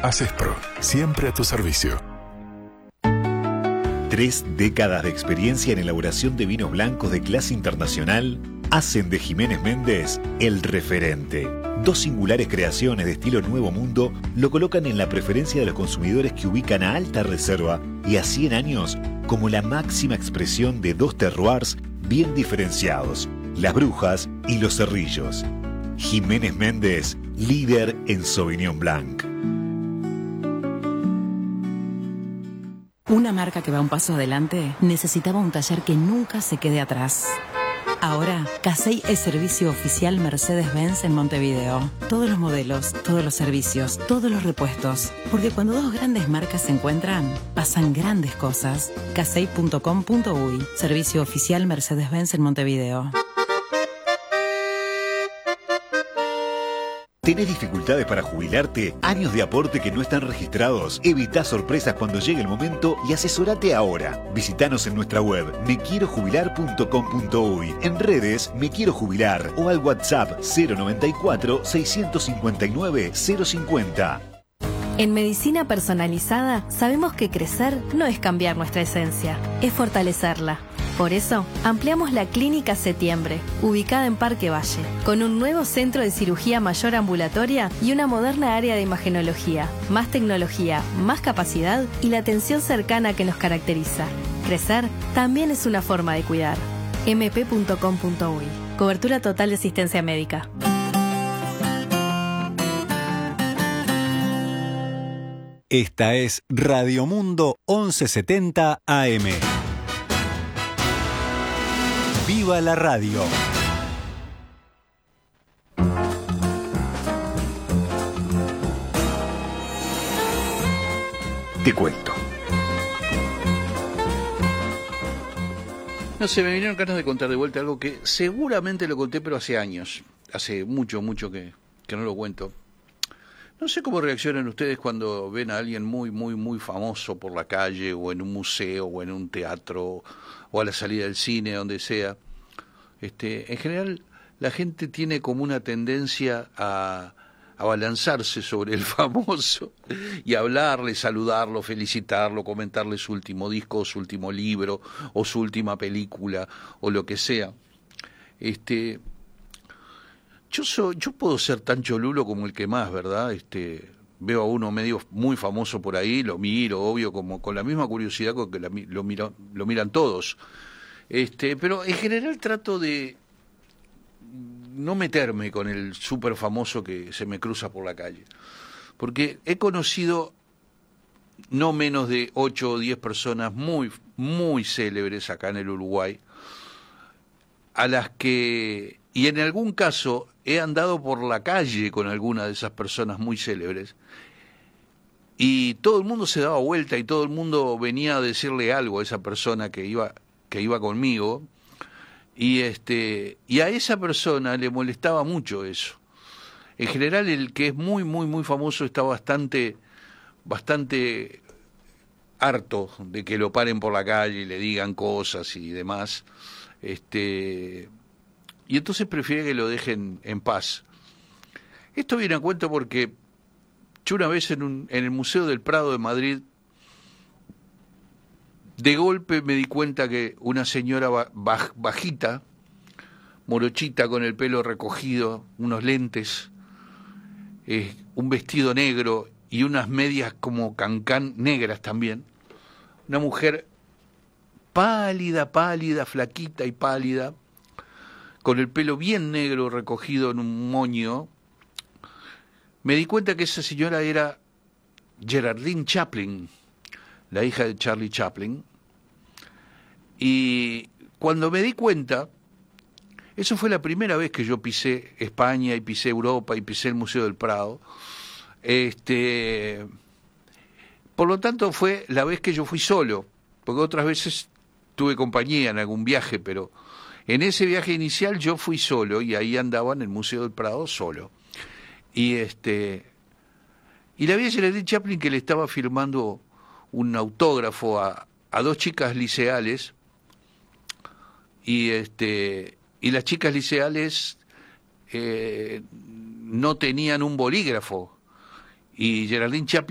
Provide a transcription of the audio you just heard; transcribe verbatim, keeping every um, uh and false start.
Acespro, siempre a tu servicio. Tres décadas de experiencia en elaboración de vinos blancos de clase internacional hacen de Jiménez Méndez el referente. Dos singulares creaciones de estilo Nuevo Mundo lo colocan en la preferencia de los consumidores que ubican a Alta Reserva y a cien años como la máxima expresión de dos terroirs bien diferenciados, Las Brujas y Los Cerrillos. Jiménez Méndez, líder en Sauvignon Blanc. Una marca que va un paso adelante necesitaba un taller que nunca se quede atrás. Ahora, Casey es servicio oficial Mercedes-Benz en Montevideo. Todos los modelos, todos los servicios, todos los repuestos. Porque cuando dos grandes marcas se encuentran, pasan grandes cosas. casey punto com punto uy, servicio oficial Mercedes-Benz en Montevideo. ¿Tenés dificultades para jubilarte? ¿Años de aporte que no están registrados? Evita sorpresas cuando llegue el momento y asesorate ahora. Visítanos en nuestra web me quiero jubilar punto com punto uy, en redes Me Quiero Jubilar o al WhatsApp cero noventa y cuatro, seiscientos cincuenta y nueve, cero cincuenta. En Medicina Personalizada sabemos que crecer no es cambiar nuestra esencia, es fortalecerla. Por eso, ampliamos la Clínica Septiembre, ubicada en Parque Valle, con un nuevo centro de cirugía mayor ambulatoria y una moderna área de imagenología, más tecnología, más capacidad y la atención cercana que nos caracteriza. Crecer también es una forma de cuidar. eme pe punto com punto uy. Cobertura total de asistencia médica. Esta es Radio Mundo once setenta A M. ¡Viva la radio! Te cuento. No sé, me vinieron ganas de contar de vuelta algo que seguramente lo conté, pero hace años. Hace mucho, mucho que, que no lo cuento. No sé cómo reaccionan ustedes cuando ven a alguien muy, muy, muy famoso por la calle, o en un museo, o en un teatro, o a la salida del cine, donde sea. Este, en general, la gente tiene como una tendencia a, a abalanzarse sobre el famoso y hablarle, saludarlo, felicitarlo, comentarle su último disco, o su último libro, o su última película, o lo que sea. Este... Yo soy, yo puedo ser tan cholulo como el que más, ¿verdad? Este, veo a uno medio muy famoso por ahí, lo miro, obvio, como con la misma curiosidad con que la, lo, miro, lo miran todos. Este, pero en general trato de no meterme con el súper famoso que se me cruza por la calle. Porque he conocido no menos de ocho o diez personas muy, muy célebres acá en el Uruguay, a las que, y en algún caso he andado por la calle con alguna de esas personas muy célebres, y todo el mundo se daba vuelta y todo el mundo venía a decirle algo a esa persona que iba, que iba conmigo, y este, y a esa persona le molestaba mucho eso. En general el que es muy, muy, muy famoso está bastante, bastante harto de que lo paren por la calle y le digan cosas y demás. Este, y entonces prefiere que lo dejen en paz. Esto viene a cuento porque yo una vez en, un, en el Museo del Prado de Madrid, de golpe me di cuenta que una señora baj, bajita, morochita, con el pelo recogido, unos lentes, eh, un vestido negro y unas medias como cancán negras también, una mujer pálida, pálida, flaquita y pálida, con el pelo bien negro recogido en un moño. Me di cuenta que esa señora era Geraldine Chaplin, la hija de Charlie Chaplin. Y cuando me di cuenta, eso fue la primera vez que yo pisé España y pisé Europa y pisé el Museo del Prado. Este, por lo tanto fue la vez que yo fui solo, porque otras veces tuve compañía en algún viaje, pero en ese viaje inicial yo fui solo y ahí andaba en el Museo del Prado solo. Y este y la vi a Geraldine Chaplin que le estaba firmando un autógrafo a, a dos chicas liceales, y este y las chicas liceales eh, no tenían un bolígrafo, y Geraldine Chaplin